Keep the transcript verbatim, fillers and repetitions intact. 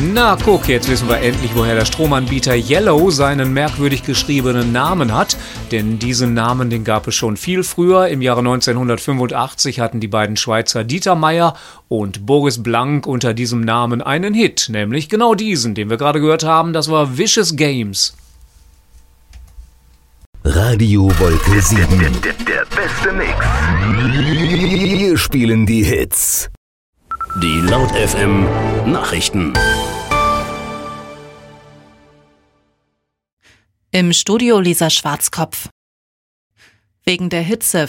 Na guck, jetzt wissen wir endlich, woher der Stromanbieter Yellow seinen merkwürdig geschriebenen Namen hat. Denn diesen Namen, den gab es schon viel früher. Im Jahre neunzehnhundertfünfundachtzig hatten die beiden Schweizer Dieter Meier und Boris Blank unter diesem Namen einen Hit. Nämlich genau diesen, den wir gerade gehört haben. Das war Vicious Games. Radio Wolke sieben. Der, der, der beste Mix. Wir spielen die Hits. Die Laut F M Nachrichten. Im Studio Lisa Schwarzkopf. Wegen der Hitze